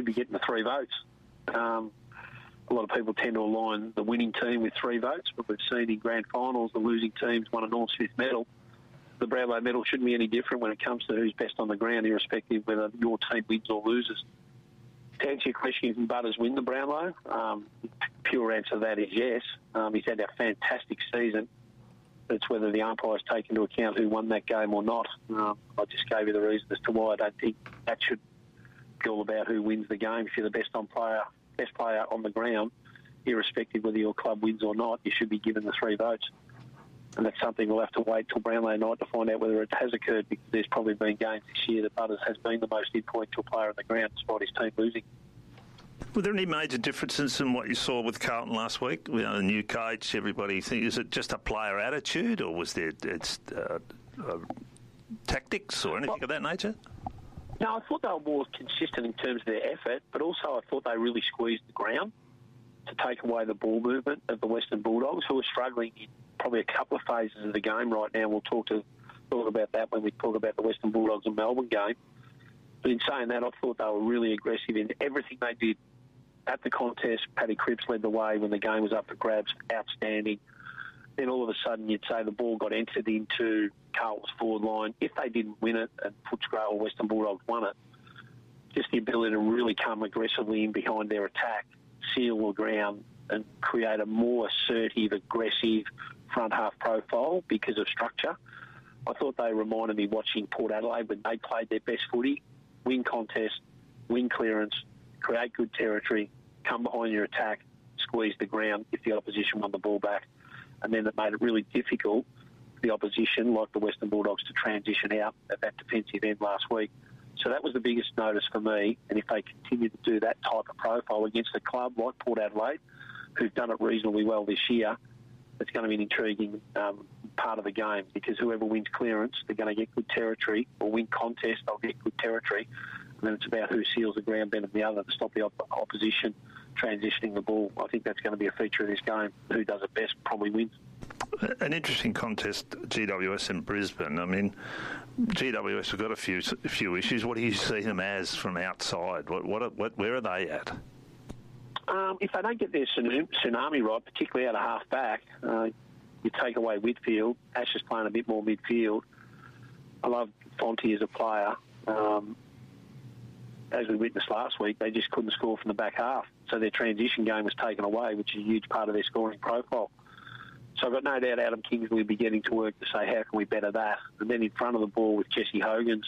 should be getting the 3 votes. A lot of people tend to align the winning team with 3 votes, but we've seen in grand finals the losing teams won a Norm Smith medal. The Brownlow medal shouldn't be any different when it comes to who's best on the ground, irrespective whether your team wins or loses. To answer your question, can Butters win the Brownlow? Pure answer to that is yes. He's had a fantastic season. It's whether the umpires take into account who won that game or not. I just gave you the reason as to why I don't think that should be all about who wins the game. If you're the best player on the ground, irrespective whether your club wins or not, you should be given the 3 votes. And that's something we'll have to wait till Brownlow night to find out whether it has occurred, because there's probably been games this year that Butters has been the most influential player on the ground despite his team losing. Were there any major differences in what you saw with Carlton last week? The new coach, everybody, is it just a player attitude, or was there tactics or anything of that nature? No, I thought they were more consistent in terms of their effort, but also I thought they really squeezed the ground to take away the ball movement of the Western Bulldogs, who are struggling in probably a couple of phases of the game right now. We'll talk about that when we talk about the Western Bulldogs and Melbourne game. But in saying that, I thought they were really aggressive in everything they did. At the contest, Paddy Cripps led the way when the game was up for grabs, outstanding. Then all of a sudden you'd say the ball got entered into Carlton's forward line. If they didn't win it and Footscray or Western Bulldogs won it, just the ability to really come aggressively in behind their attack, seal the ground and create a more assertive, aggressive front half profile because of structure. I thought they reminded me watching Port Adelaide when they played their best footy, win contest, win clearance, create good territory, come behind your attack, squeeze the ground if the opposition won the ball back. And then it made it really difficult for the opposition, like the Western Bulldogs, to transition out at that defensive end last week. So that was the biggest notice for me. And if they continue to do that type of profile against a club like Port Adelaide, who've done it reasonably well this year, it's going to be an intriguing part of the game, because whoever wins clearance, they're going to get good territory, or win contest, they'll get good territory. And then it's about who seals the ground better than the other to stop the opposition transitioning the ball. I think that's going to be a feature of this game. Who does it best probably wins. An interesting contest, GWS and Brisbane. I mean, GWS have got a few issues. What do you see them as from outside? Where are they at? If they don't get their tsunami right, particularly out of half back, you take away Whitfield. Ash is playing a bit more midfield. I love Fonte as a player. As we witnessed last week, they just couldn't score from the back half. So their transition game was taken away, which is a huge part of their scoring profile. So I've got no doubt Adam Kingsley will be getting to work to say, how can we better that? And then in front of the ball with Jesse Hogan's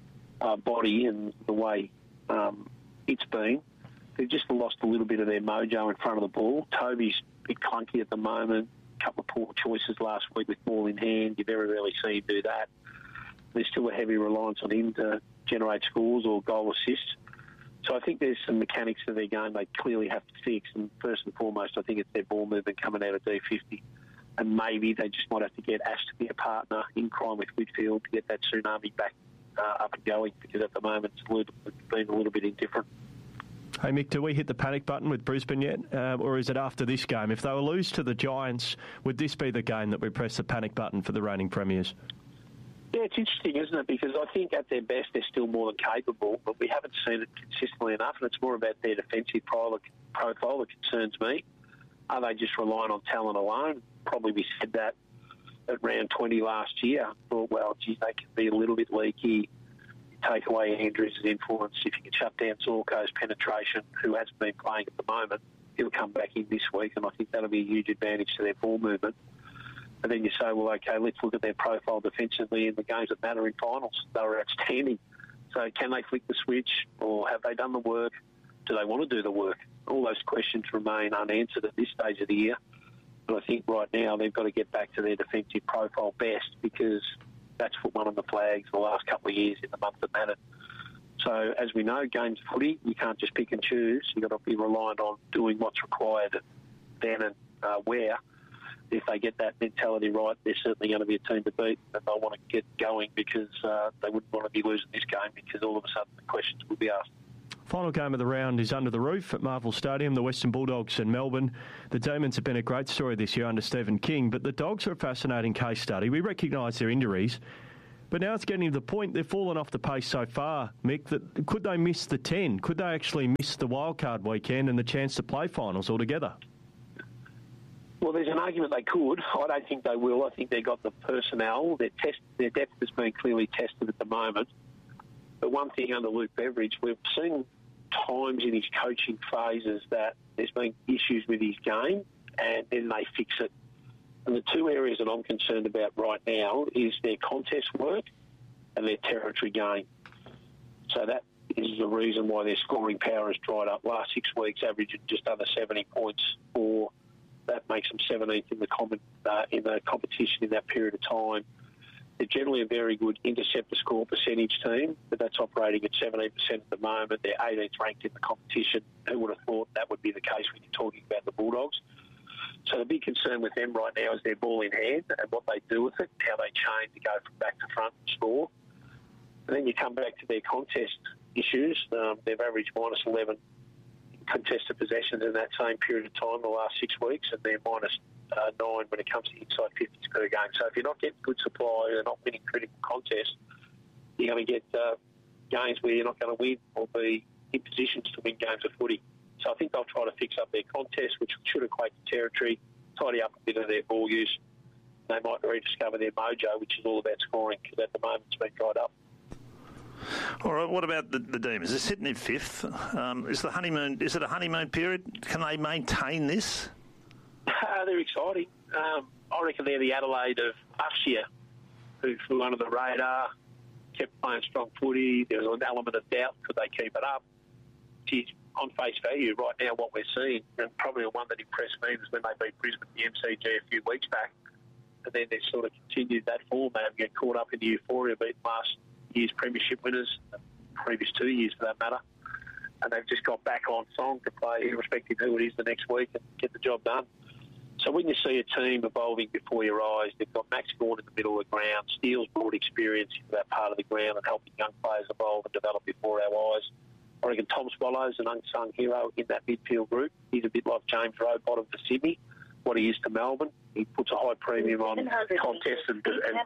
body and the way it's been, they've just lost a little bit of their mojo in front of the ball. Toby's a bit clunky at the moment. A couple of poor choices last week with ball in hand. You very rarely see him do that. There's still a heavy reliance on him to generate scores or goal assists. So I think there's some mechanics to their game they clearly have to fix. And first and foremost, I think it's their ball movement coming out of D50. And maybe they just might have to get Ash to be a partner in crime with Whitfield to get that tsunami back up and going, because at the moment it's been a little bit indifferent. Hey Mick, do we hit the panic button with Brisbane yet? Or is it after this game? If they were lose to the Giants, would this be the game that we press the panic button for the reigning premiers? Yeah, it's interesting, isn't it? Because I think at their best they're still more than capable, but we haven't seen it consistently enough, and it's more about their defensive profile that concerns me. Are they just relying on talent alone? Probably we said that at round 20 last year. Thought, well, geez, they can be a little bit leaky. Take away Andrews' influence. If you can shut down Zorko's penetration, who hasn't been playing at the moment, he'll come back in this week, and I think that'll be a huge advantage to their ball movement. And then you say, well, okay, let's look at their profile defensively in the games that matter in finals. They were outstanding. So can they flick the switch, or have they done the work? Do they want to do the work? All those questions remain unanswered at this stage of the year. But I think right now they've got to get back to their defensive profile best, because that's put one on the flags the last couple of years in the month that mattered. So as we know, games footy, you can't just pick and choose. You've got to be reliant on doing what's required then and where. If they get that mentality right, they're certainly going to be a team to beat, and they'll want to get going, because they wouldn't want to be losing this game, because all of a sudden the questions will be asked. Final game of the round is under the roof at Marvel Stadium, the Western Bulldogs and Melbourne. The Demons have been a great story this year under Stephen King, but the Dogs are a fascinating case study. We recognise their injuries, But now it's getting to the point they've fallen off the pace so far, Mick, that could they miss the 10? Could they actually miss the wildcard weekend and the chance to play finals altogether? Well, there's an argument they could. I don't think they will. I think they've got the personnel. Their depth has been clearly tested at the moment. But one thing under Luke Beveridge, we've seen times in his coaching phases that there's been issues with his game and then they fix it. And the two areas that I'm concerned about right now is their contest work and their territory game. So that is the reason why their scoring power has dried up. Last 6 weeks, averaging just under 70 points for. That makes them 17th in the competition in that period of time. They're generally a very good interceptor score percentage team, but that's operating at 17% at the moment. They're 18th ranked in the competition. Who would have thought that would be the case when you're talking about the Bulldogs? So the big concern with them right now is their ball in hand and what they do with it, how they change to go from back to front and score. And then you come back to their contest issues. They've averaged minus 11 contested possessions in that same period of time the last 6 weeks, and they're minus 9 when it comes to inside 50s per game. So if you're not getting good supply, you're not winning critical contests, you're going to get games where you're not going to win or be in positions to win games of footy. So I think they'll try to fix up their contest, which should equate to territory, tidy up a bit of their ball use. They might rediscover their mojo, which is all about scoring, because at the moment it's been dried up. All right, what about the Demons? They're sitting in fifth. Is it a honeymoon period? Can they maintain this? They're exciting. I reckon they're the Adelaide of last year, who flew under the radar, kept playing strong footy. There was an element of doubt, could they keep it up? Geez, on face value, right now what we're seeing, and probably the one that impressed me was when they beat Brisbane at the MCG a few weeks back, and then they sort of continued that form. They get caught up in the euphoria beating last year's premiership winners, previous 2 years for that matter, and they've just got back on song to play, irrespective of who it is the next week, and get the job done. So when you see a team evolving before your eyes, they've got Max Gawn in the middle of the ground. Steele's brought experience into that part of the ground and helping young players evolve and develop before our eyes. I reckon Tom Swallow's an unsung hero in that midfield group. He's a bit like James Rowbottom for Sydney, what he is to Melbourne. He puts a high premium on contests and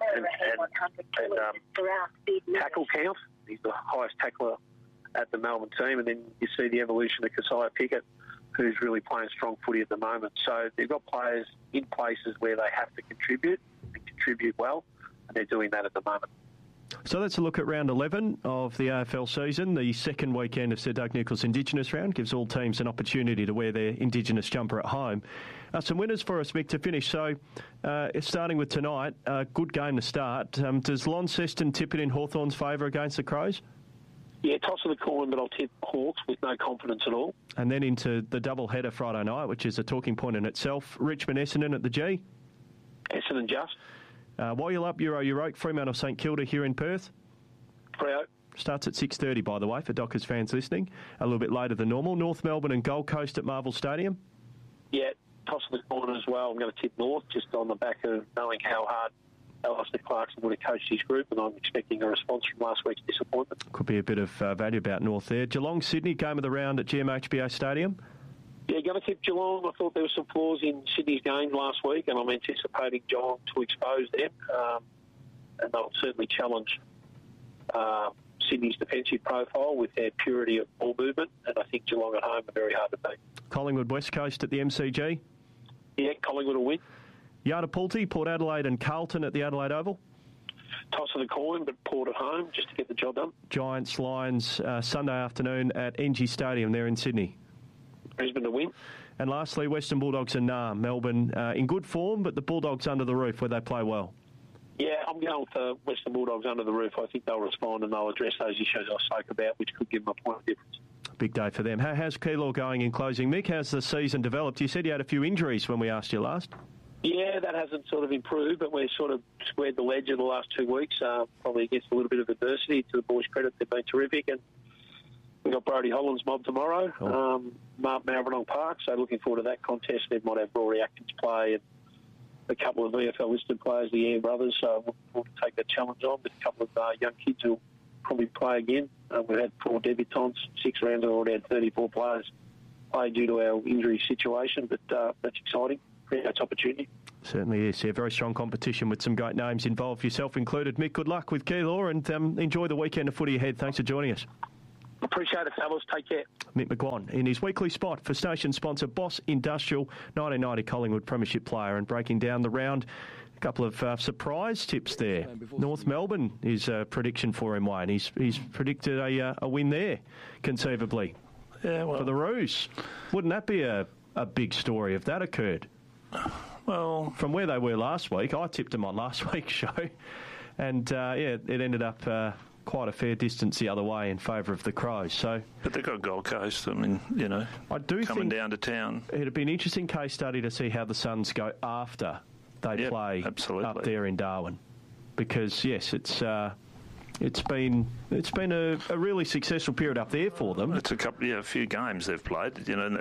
tackle count. He's the highest tackler at the Melbourne team. And then you see the evolution of Keziah Pickett, who's really playing strong footy at the moment. So they've got players in places where they have to contribute and contribute well, and they're doing that at the moment. So let's look at round 11 of the AFL season. The second weekend of Sir Doug Nicholls Indigenous round gives all teams an opportunity to wear their Indigenous jumper at home. Some winners for us, Mick, to finish. So starting with tonight, a good game to start. Does Launceston tip it in Hawthorn's favour against the Crows? Yeah, toss of the coin, but I'll tip Hawks with no confidence at all. And then into the double header Friday night, which is a talking point in itself. Richmond Essendon at the G. Essendon just. While you're up, Europe, Fremantle St Kilda here in Perth. Freo. Starts at 6:30, by the way, for Dockers fans listening. A little bit later than normal. North Melbourne and Gold Coast at Marvel Stadium. Yeah, toss of the coin as well. I'm going to tip North, just on the back of knowing how hard Alistair Clarkson would have coached his group, and I'm expecting a response from last week's disappointment. Could be a bit of value about North there. Geelong, Sydney, game of the round at GMHBA Stadium. Yeah, going to tip Geelong. I thought there were some flaws in Sydney's game last week, and I'm anticipating Geelong to expose them. And they'll certainly challenge Sydney's defensive profile with their purity of ball movement. And I think Geelong at home are very hard to beat. Collingwood, West Coast at the MCG. Yeah, Collingwood will win. Yarrapulti, Port Adelaide and Carlton at the Adelaide Oval. Toss of the coin, but Port at home just to get the job done. Giants, Lions, Sunday afternoon at NG Stadium there in Sydney. Brisbane to win. And lastly, Western Bulldogs and Melbourne in good form, but the Bulldogs under the roof where they play well. Yeah, I'm going with the Western Bulldogs under the roof. I think they'll respond and they'll address those issues I spoke about, which could give them a point of difference. Big day for them. How's Keilor going in closing, Mick? How's the season developed? You said you had a few injuries when we asked you last. Yeah, that hasn't sort of improved, but we've sort of squared the ledger the last 2 weeks, probably against a little bit of adversity. To the boys' credit, they've been terrific. And we've got Brody Holland's mob tomorrow, Maribyrnong Park, so looking forward to that contest. They might have Rory Atkins play and a couple of VFL-listed players, the Air brothers, so we'll take that challenge on. But a couple of young kids who will probably play again. We've had 4 debutants, 6 rounds, already had 34 players play due to our injury situation, but that's exciting. Creates opportunity. Certainly is. Yeah, very strong competition with some great names involved, yourself included. Mick, good luck with Keilor and enjoy the weekend of footy ahead. Thanks for joining us. Appreciate it, fellas. Take care. Mick McGuan in his weekly spot for station sponsor Boss Industrial, 1990 Collingwood Premiership player, and breaking down the round. A couple of surprise tips there. North Melbourne is a prediction for him, Wayne. He's predicted a win there, conceivably, for the Roos. Wouldn't that be a big story if that occurred? Well, from where they were last week, I tipped them on last week's show, and it ended up quite a fair distance the other way in favour of the Crows. But they've got Gold Coast. I mean, I do coming down to town. It'd be an interesting case study to see how the Suns go after they play up there in Darwin, because yes, it's been a really successful period up there for them. It's a few games they've played,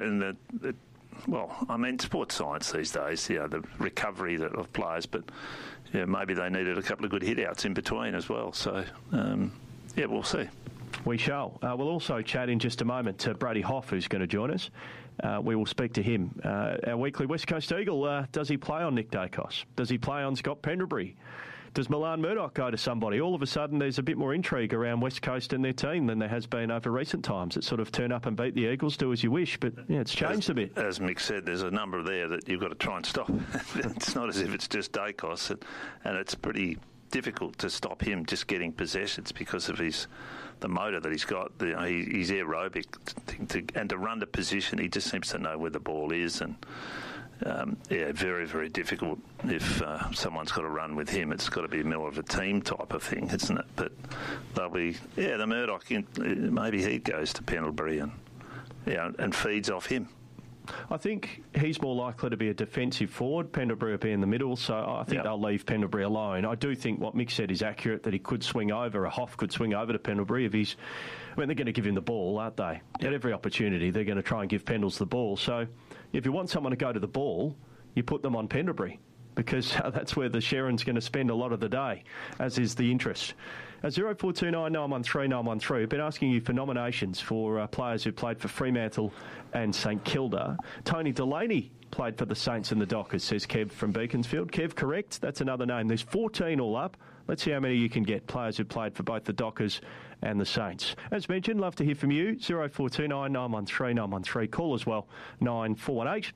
sports science these days, the recovery of players, but maybe they needed a couple of good hit-outs in between as well. So, we'll see. We shall. We'll also chat in just a moment to Brady Hoff, who's going to join us. We will speak to him. Our weekly West Coast Eagle, does he play on Nick Dacos? Does he play on Scott Pendlebury? Does Milan Murdoch go to somebody? All of a sudden, there's a bit more intrigue around West Coast and their team than there has been over recent times. It's sort of turn up and beat the Eagles, do as you wish, but it's changed a bit. As Mick said, there's a number there that you've got to try and stop. It's not as if it's just Dacos, and it's pretty difficult to stop him just getting possessions because of the motor that he's got. He's aerobic, and to run the position, he just seems to know where the ball is, and very, very difficult if someone's got to run with him. It's got to be more of a team type of thing, isn't it? But they'll be, the Murdoch, maybe he goes to Pendlebury and feeds off him. I think he's more likely to be a defensive forward. Pendlebury will be in the middle, so I think they'll leave Pendlebury alone. I do think what Mick said is accurate, that he could swing over, Hoff could swing over to Pendlebury if he's... they're going to give him the ball, aren't they? At every opportunity, they're going to try and give Pendles the ball. So if you want someone to go to the ball, you put them on Pendlebury, because that's where the Sherrin's going to spend a lot of the day, as is the interest. 0429 913 913. We've been asking you for nominations for players who played for Fremantle and St Kilda. Tony Delaney played for the Saints and the Dockers, says Kev from Beaconsfield. Kev, correct. That's another name. There's 14 all up. Let's see how many you can get, players who played for both the Dockers and the Saints. As mentioned, love to hear from you. 0429 913 913. Call as well, 9418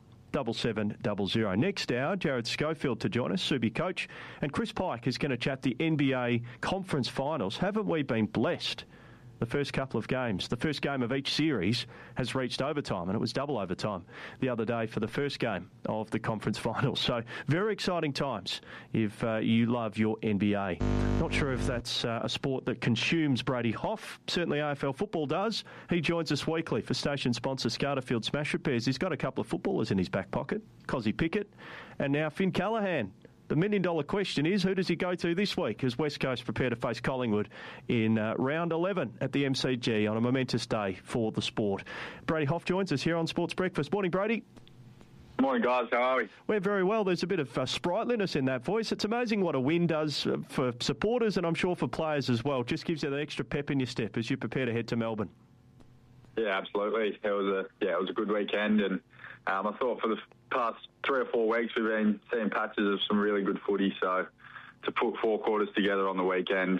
7700. Next hour, Jared Schofield to join us, Subi coach, and Chris Pike is going to chat the NBA Conference Finals. Haven't we been blessed? The first couple of games, the first game of each series has reached overtime, and it was double overtime the other day for the first game of the conference finals. So very exciting times if you love your NBA. Not sure if that's a sport that consumes Brady Hoff. Certainly AFL football does. He joins us weekly for station sponsor Scarterfield Smash Repairs. He's got a couple of footballers in his back pocket, Cozzy Pickett and now Finn Callaghan. The million-dollar question is, who does he go to this week as West Coast prepare to face Collingwood in round 11 at the MCG on a momentous day for the sport? Brady Hoff joins us here on Sports Breakfast. Morning, Brady. Morning, guys. How are we? We're very well. There's a bit of sprightliness in that voice. It's amazing what a win does for supporters and I'm sure for players as well. Just gives you the extra pep in your step as you prepare to head to Melbourne. Yeah, absolutely. It was a good weekend, and I thought for the past 3 or 4 weeks we've been seeing patches of some really good footy. So to put 4 quarters together on the weekend,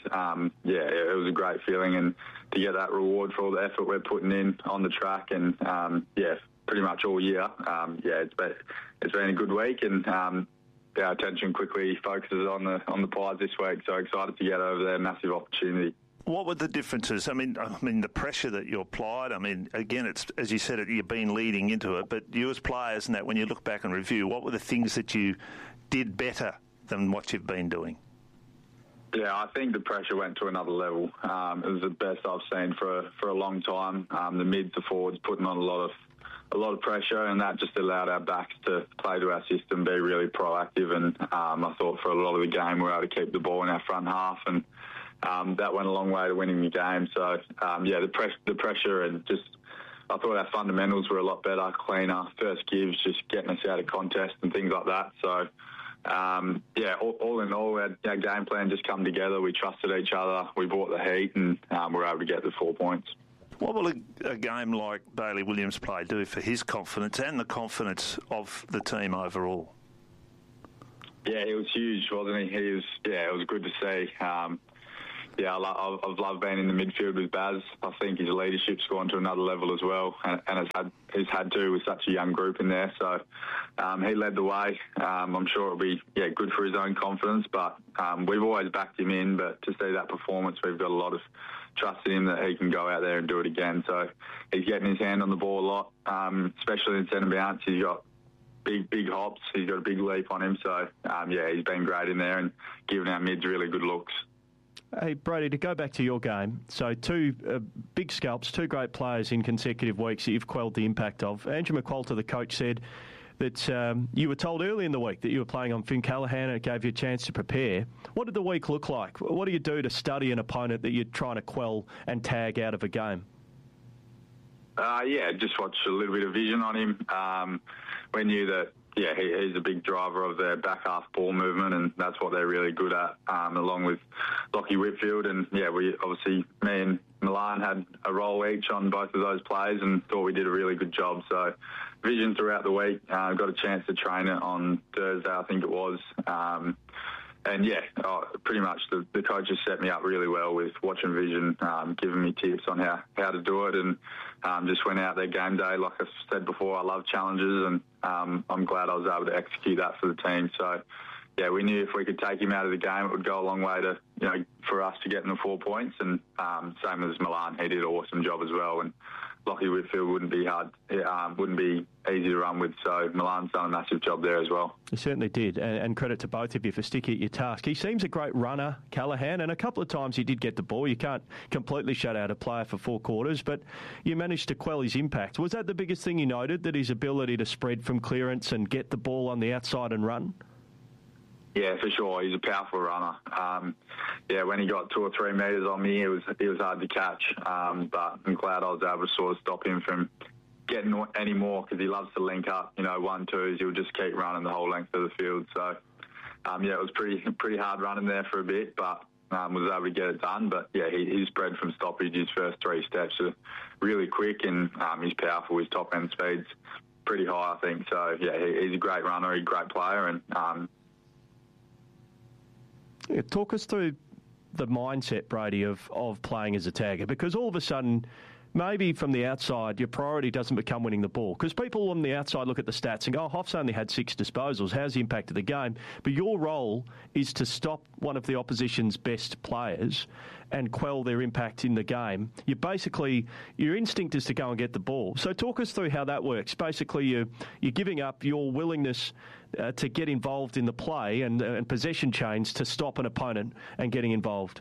it was a great feeling, and to get that reward for all the effort we're putting in on the track, and pretty much all year. It's been a good week, and our attention quickly focuses on the Pies this week. So excited to get over there, massive opportunity. What were the differences? I mean, the pressure that you applied. I mean, again, it's as you said, you've been leading into it. But you as players, and that when you look back and review, what were the things that you did better than what you've been doing? Yeah, I think the pressure went to another level. It was the best I've seen for a long time. The mid to forwards putting on a lot of pressure, and that just allowed our backs to play to our system, be really proactive. And I thought for a lot of the game we were able to keep the ball in our front half, and that went a long way to winning the game. So, the pressure, and just I thought our fundamentals were a lot better, cleaner, first gives, just getting us out of contest and things like that. So, all in all, our game plan just come together. We trusted each other. We brought the heat, and we were able to get the 4 points. What will a game like Bailey Williams play do for his confidence and the confidence of the team overall? Yeah, he was huge, wasn't he? It was good to see. I've loved being in the midfield with Baz. I think his leadership's gone to another level as well, and he's had to with such a young group in there. So he led the way. I'm sure it'll be good for his own confidence, but we've always backed him in. But to see that performance, we've got a lot of trust in him that he can go out there and do it again. So he's getting his hand on the ball a lot, especially in centre bounce. He's got big hops. He's got a big leap on him. So, he's been great in there and giving our mids really good looks. Hey, Brady, to go back to your game, so two big scalps, two great players in consecutive weeks that you've quelled the impact of. Andrew McQualter, the coach, said that you were told early in the week that you were playing on Finn Callaghan and it gave you a chance to prepare. What did the week look like? What do you do to study an opponent that you're trying to quell and tag out of a game? Just watch a little bit of vision on him. We knew that, he's a big driver of their back half ball movement, and that's what they're really good at, along with Lachie Whitfield. And, me and Milan had a role each on both of those plays and thought we did a really good job. So vision throughout the week. Got a chance to train it on Thursday, I think it was. Pretty much the coaches set me up really well with watching vision, giving me tips on how to do it, and just went out there game day. Like I said before, I love challenges, and I'm glad I was able to execute that for the team. So, we knew if we could take him out of the game, it would go a long way to, for us to get in the 4 points. And same as Milan, he did an awesome job as well. And Lachie Whitfield wouldn't be easy to run with. So Milan's done a massive job there as well. He certainly did, and credit to both of you for sticking at your task. He seems a great runner, Callaghan, and a couple of times he did get the ball. You can't completely shut out a player for 4 quarters, but you managed to quell his impact. Was that the biggest thing you noted, that his ability to spread from clearance and get the ball on the outside and run? Yeah, for sure. He's a powerful runner. When he got 2 or 3 metres on me, it was hard to catch. But I'm glad I was able to sort of stop him from getting any more, because he loves to link up, 1-2s. He'll just keep running the whole length of the field. So, it was pretty hard running there for a bit, but was able to get it done. But, he spread from stoppage. His first 3 steps are really quick, and he's powerful. His top-end speed's pretty high, I think. So, he's a great runner, he's a great player, and talk us through the mindset, Brady, of playing as a tagger, because all of a sudden, maybe from the outside, your priority doesn't become winning the ball, because people on the outside look at the stats and go, Hoff's only had 6 disposals, how's he impacted the game? But your role is to stop one of the opposition's best players and quell their impact in the game. Your instinct is to go and get the ball. So talk us through how that works. Basically, you're giving up your willingness to get involved in the play and possession chains to stop an opponent and getting involved.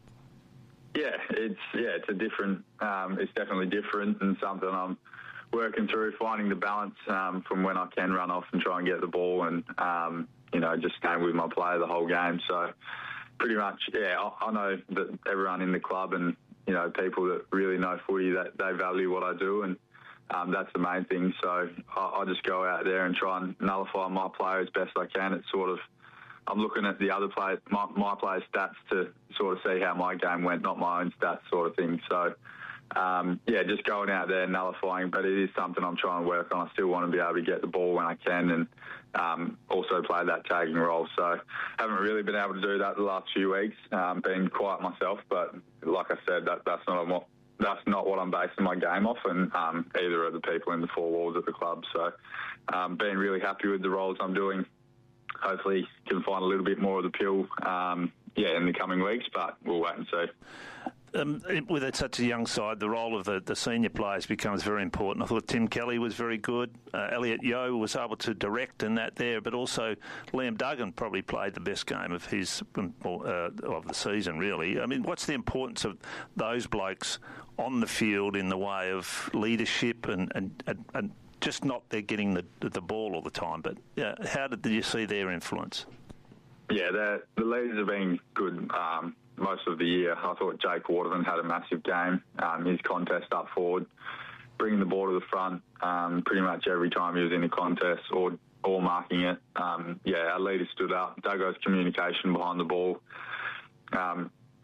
It's a different. It's definitely different, and something I'm working through, finding the balance from when I can run off and try and get the ball, and just staying with my player the whole game. So pretty much, I know that everyone in the club and people that really know footy, that they value what I do, and that's the main thing. So I just go out there and try and nullify my player as best I can. It's sort of, I'm looking at the other player, my player's stats to sort of see how my game went, not my own stats sort of thing. So, just going out there and nullifying, but it is something I'm trying to work on. I still want to be able to get the ball when I can, and also play that tagging role. So haven't really been able to do that the last few weeks, been quiet myself, but like I said, that's not what I'm basing my game off, and either of the people in the 4 walls at the club. So being really happy with the roles I'm doing. Hopefully can find a little bit more of the pill, in the coming weeks, but we'll wait and see. With such a young side, the role of the senior players becomes very important. I thought Tim Kelly was very good. Elliot Yeo was able to direct in that there, but also Liam Duggan probably played the best game of of the season, really. I mean, what's the importance of those blokes on the field in the way of leadership and just not they're getting the ball all the time, but how did you see their influence? The leaders have been good most of the year. I thought Jake Waterman had a massive game. His contest up forward, bringing the ball to the front pretty much every time he was in a contest or marking it. Our leaders stood up. Duggo's communication behind the ball.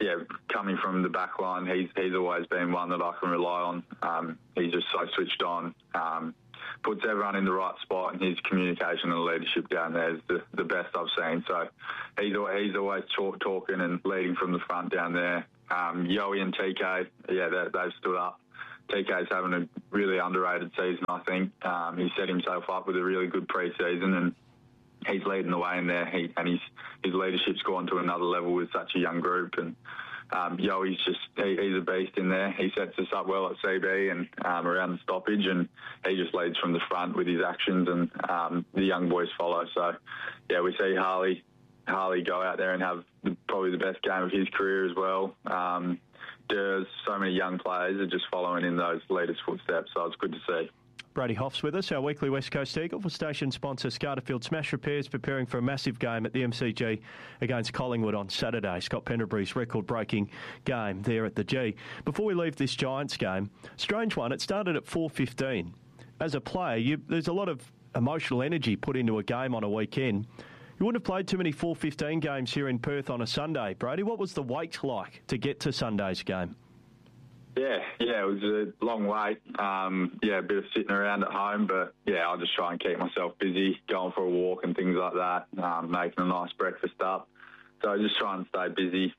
coming from the back line, he's always been one that I can rely on. He's just so switched on, puts everyone in the right spot, and his communication and leadership down there is the best I've seen. So he's always talking and leading from the front down there. Yowie and TK, they've stood up. TK's having a really underrated season, I think. He set himself up with a really good pre-season, and he's leading the way in there. His leadership's gone to another level with such a young group. And Yoey's he's a beast in there. He sets us up well at CB and around the stoppage, and he just leads from the front with his actions, and the young boys follow. So, we see Harley go out there and have probably the best game of his career as well. There's so many young players are just following in those leaders' footsteps, so it's good to see. Brady Hoff's with us, our weekly West Coast Eagle for station sponsor Scarterfield Smash Repairs, preparing for a massive game at the MCG against Collingwood on Saturday. Scott Pendlebury's record-breaking game there at the G. Before we leave this Giants game, strange one, it started at 4:15. As a player, there's a lot of emotional energy put into a game on a weekend. You wouldn't have played too many 4:15 games here in Perth on a Sunday. Brady, what was the wait like to get to Sunday's game? Yeah, it was a long wait. A bit of sitting around at home, but I'll just try and keep myself busy, going for a walk and things like that, making a nice breakfast up. So just try and stay busy.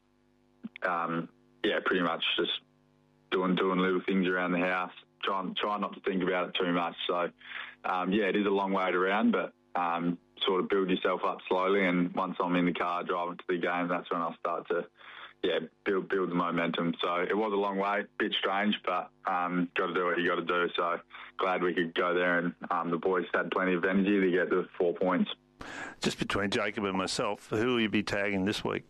Pretty much just doing little things around the house. Try not to think about it too much. So, it is a long wait around, but sort of build yourself up slowly. And once I'm in the car driving to the game, that's when I'll start to build the momentum. So it was a long way, bit strange, but got to do what you got to do. So glad we could go there, and the boys had plenty of energy to get the 4 points. Just between Jacob and myself, who will you be tagging this week?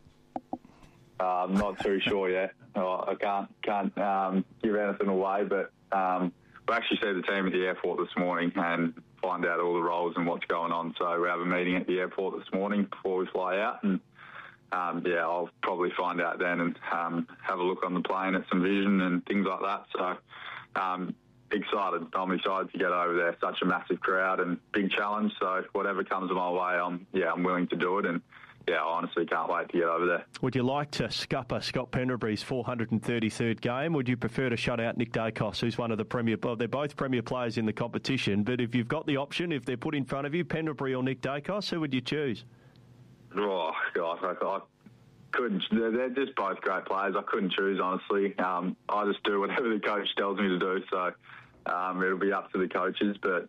I'm not too sure yet. I can't give anything away, but we actually see the team at the airport this morning and find out all the roles and what's going on. So we have a meeting at the airport this morning before we fly out, and I'll probably find out then and have a look on the plane at some vision and things like that. So excited. I'm excited to get over there. Such a massive crowd and big challenge. So whatever comes my way, I'm willing to do it. And I honestly can't wait to get over there. Would you like to scupper Scott Pendlebury's 433rd game? Would you prefer to shut out Nick Dacos, who's one of the premier... Well, they're both premier players in the competition, but if you've got the option, if they're put in front of you, Pendlebury or Nick Dacos, who would you choose? Oh, gosh, I couldn't... They're just both great players. I couldn't choose, honestly. I just do whatever the coach tells me to do, so it'll be up to the coaches, but...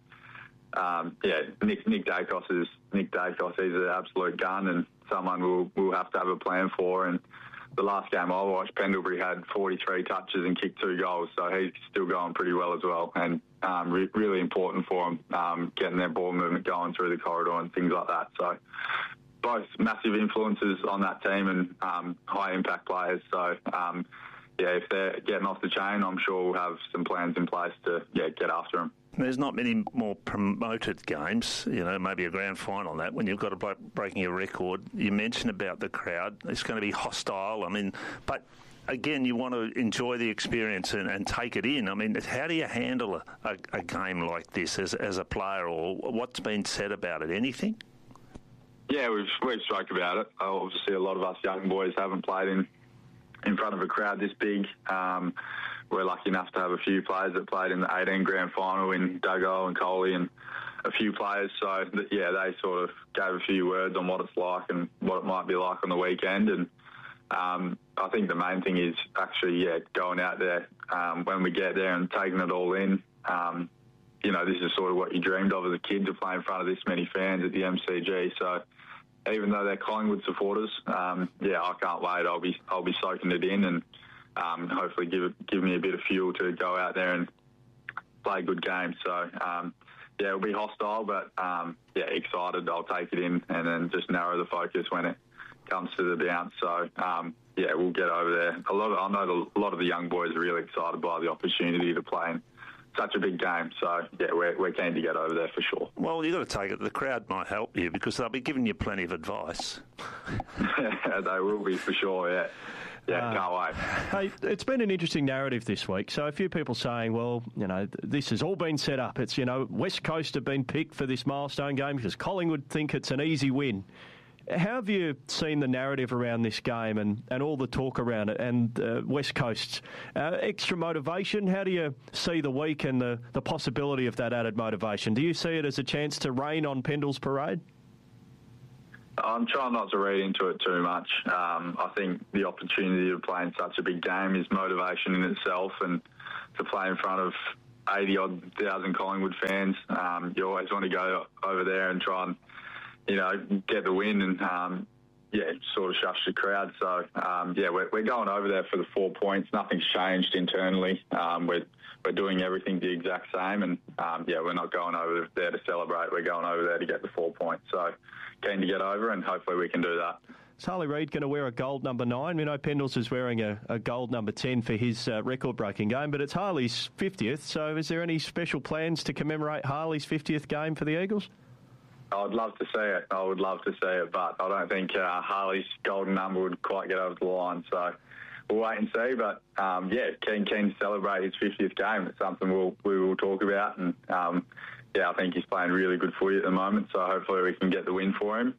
Nick Dacos is Nick Dacos. He's an absolute gun and someone we'll have to have a plan for. And the last game I watched, Pendlebury had 43 touches and kicked 2 goals, so he's still going pretty well as well. And really important for him, getting their ball movement going through the corridor and things like that. So both massive influences on that team and high impact players. So if they're getting off the chain, I'm sure we'll have some plans in place to get after them. There's not many more promoted games, maybe a grand final on that, when you've got a bloke breaking a record. You mentioned about the crowd. It's going to be hostile. But again, you want to enjoy the experience and take it in. How do you handle a game like this as a player, or what's been said about it? Anything? Yeah, we've spoke about it. Obviously, a lot of us young boys haven't played in front of a crowd this big. We're lucky enough to have a few players that played in the 18 grand final in Duggo and Coley and a few players. So, they sort of gave a few words on what it's like and what it might be like on the weekend. And I think the main thing is actually, going out there when we get there and taking it all in. This is sort of what you dreamed of as a kid, to play in front of this many fans at the MCG. So even though they're Collingwood supporters, I can't wait. I'll be soaking it in and hopefully give me a bit of fuel to go out there and play a good game. So, it'll be hostile, but, excited. I'll take it in and then just narrow the focus when it comes to the bounce. So, we'll get over there. I know a lot of the young boys are really excited by the opportunity to play in such a big game. So, we're keen to get over there for sure. Well, you've got to take it. The crowd might help you because they'll be giving you plenty of advice. They will be for sure, yeah. Yeah, can't wait. Hey, it's been an interesting narrative this week. So a few people saying, well, this has all been set up. It's, West Coast have been picked for this milestone game because Collingwood think it's an easy win. How have you seen the narrative around this game and all the talk around it and West Coast's extra motivation? How do you see the week and the possibility of that added motivation? Do you see it as a chance to rain on Pendle's parade? I'm trying not to read into it too much. I think the opportunity of playing such a big game is motivation in itself, and to play in front of 80-odd thousand Collingwood fans, you always want to go over there and try and, get the win and, sort of shush the crowd. So, we're going over there for the 4 points. Nothing's changed internally. We're doing everything the exact same, and, we're not going over there to celebrate. We're going over there to get the 4 points. So, keen to get over, and hopefully we can do that. Is Harley Reid going to wear a gold number 9? We know Pendles is wearing a gold number 10 for his record-breaking game, but it's Harley's 50th, so is there any special plans to commemorate Harley's 50th game for the Eagles? I'd love to see it. I would love to see it, but I don't think Harley's golden number would quite get over the line, so we'll wait and see. But, keen to celebrate his 50th game. It's something we will talk about, and I think he's playing really good footy at the moment, so hopefully we can get the win for him.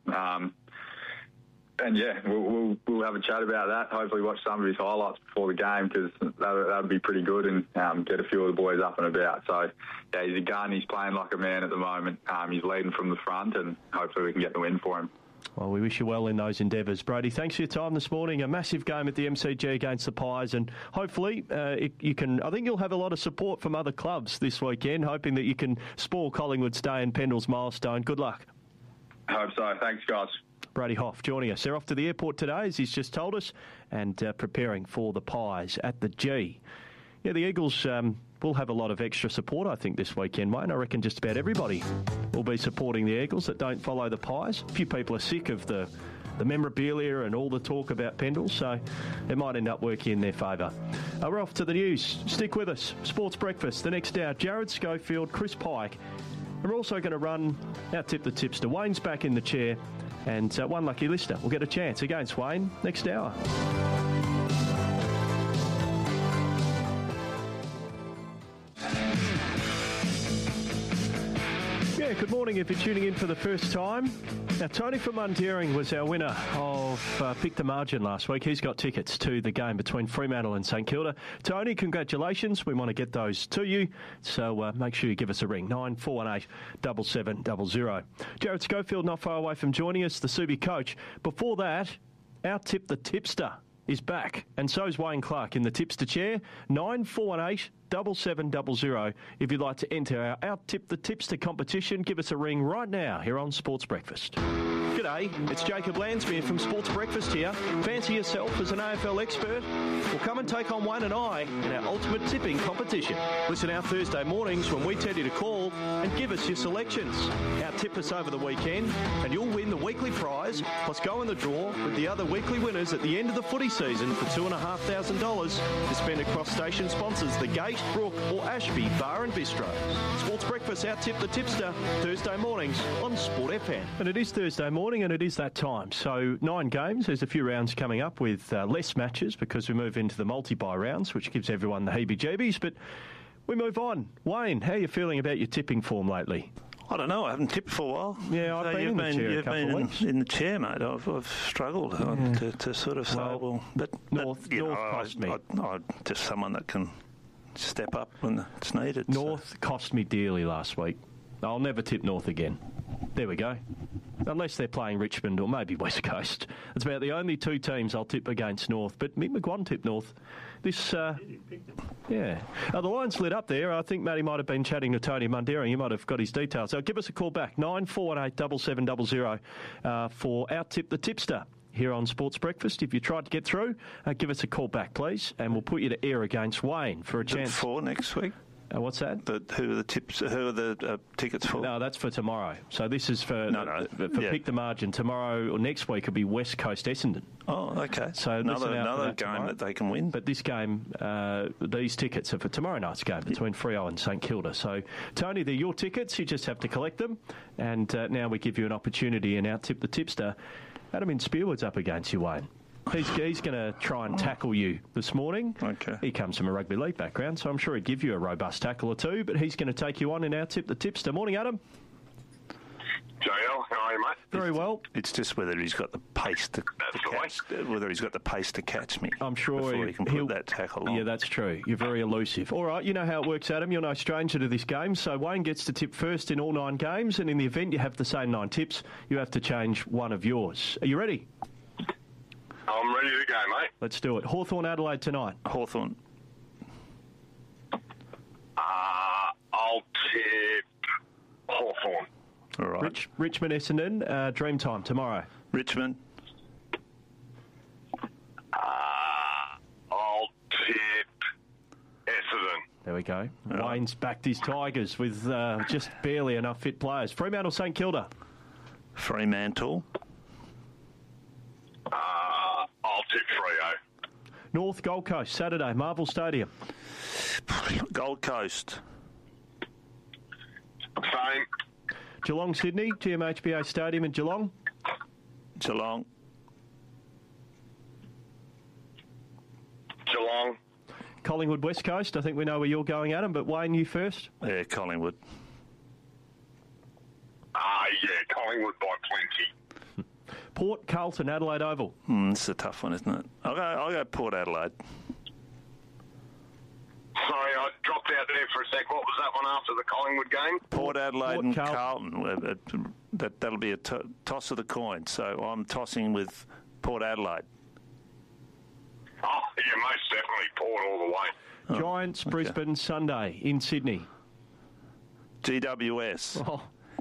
We'll have a chat about that. Hopefully watch some of his highlights before the game, because that would be pretty good, and get a few of the boys up and about. So, he's a gun. He's playing like a man at the moment. He's leading from the front, and hopefully we can get the win for him. Well, we wish you well in those endeavours. Brody, thanks for your time this morning. A massive game at the MCG against the Pies, and hopefully you can. I think you'll have a lot of support from other clubs this weekend, hoping that you can spoil Collingwood's day and Pendle's milestone. Good luck. Hope so. Thanks, guys. Brady Hoff joining us. They're off to the airport today, as he's just told us, and preparing for the Pies at the G. Yeah, the Eagles will have a lot of extra support, I think, this weekend, Wayne. I reckon just about everybody will be supporting the Eagles that don't follow the Pies. A few people are sick of the memorabilia and all the talk about Pendle, so it might end up working in their favour. We're off to the news. Stick with us. Sports Breakfast, the next hour. Jared Schofield, Chris Pike. We're also going to run our Tip the Tipster. Wayne's back in the chair, and one lucky listener will get a chance against Wayne next hour. Yeah, good morning if you're tuning in for the first time. Now, Tony from Mundaring was our winner of Pick the Margin last week. He's got tickets to the game between Fremantle and St Kilda. Tony, congratulations. We want to get those to you, so make sure you give us a ring, 9418 7700. Jared Schofield not far away from joining us, the Subi coach. Before that, our Tip the Tipster is back, and so is Wayne Clark in the tipster chair, 9418 7700. If you'd like to enter our Tip the Tipster competition, give us a ring right now here on Sports Breakfast. G'day, it's Jacob Lansmere from Sports Breakfast here. Fancy yourself as an AFL expert? Well, come and take on Wayne and I in our ultimate tipping competition. Listen our Thursday mornings when we tell you to call and give us your selections. Out-tip us over the weekend and you'll win the weekly prize, plus go in the draw with the other weekly winners at the end of the footy season for $2,500 to spend across station sponsors The Gate, Brook or Ashby Bar and Bistro. Sports Breakfast, Out-tip the Tipster, Thursday mornings on Sport FM. And it is Thursday morning and it is that time. So 9 games, there's a few rounds coming up with less matches because we move into the multi-bye rounds, which gives everyone the heebie-jeebies. But we move on. Wayne, how are you feeling about your tipping form lately? I don't know. I haven't tipped for a while. Yeah, I've been in the chair a couple of weeks. In the chair, mate. I've struggled to sort of say, but North cost me. I'm just someone that can step up when it's needed. North cost me dearly last week. I'll never tip North again. There we go. Unless they're playing Richmond or maybe West Coast. It's about the only 2 teams I'll tip against North. But Mick McGuan tipped North. The line's lit up there. I think Matty might have been chatting to Tony Mundaring. He might have got his details. So give us a call back, 9418 7700 for our Tip the Tipster here on Sports Breakfast. If you tried to get through, give us a call back, please, and we'll put you to air against Wayne for a chance. For next week? What's that? Who are the tickets for? No, that's for tomorrow. So this is for Pick the Margin. Tomorrow or next week will be West Coast Essendon. Oh, okay. So another game tomorrow, that they can win. But this game, these tickets are for tomorrow night's game between Freo and St Kilda. So, Tony, they're your tickets. You just have to collect them. And now we give you an opportunity and out-tip the tipster. Adam in Spearwood's up against you, Wayne. He's going to try and tackle you this morning. Okay. He comes from a rugby league background, so I'm sure he'd give you a robust tackle or two, but he's going to take you on and out-tip the tipster. Morning, Adam. JL, how are you, mate? Very well. It's just whether he's got the pace to catch, whether he's got the pace to catch me. I'm sure before he can put that tackle on. Yeah, that's true. You're very elusive. All right, you know how it works, Adam. You're no stranger to this game. So Wayne gets to tip first in all 9 games, and in the event you have the same 9 tips, you have to change one of yours. Are you ready? I'm ready to go, mate. Let's do it. Hawthorn Adelaide tonight. Hawthorn. I'll tip Hawthorn. All right. Richmond Essendon, Dreamtime tomorrow. Richmond. I'll tip Essendon. There we go. Wayne's backed his Tigers with just barely enough fit players. Fremantle St Kilda. Fremantle. I'll tip Freo. North Gold Coast, Saturday, Marvel Stadium. Gold Coast. Same. Geelong Sydney, GMHBA Stadium in Geelong. Geelong. Geelong. Collingwood West Coast, I think we know where you're going, Adam, but Wayne, you first. Yeah, Collingwood. Yeah, Collingwood by plenty. Port, Carlton, Adelaide Oval. It's a tough one, isn't it? I'll go Port Adelaide. Sorry, I dropped out there for a sec. What was that one after the Collingwood game? Port Adelaide Port and Carlton. That'll be a toss of the coin. So I'm tossing with Port Adelaide. Oh, yeah, most definitely Port all the way. Giants, Brisbane, Sunday in Sydney. GWS. Oh,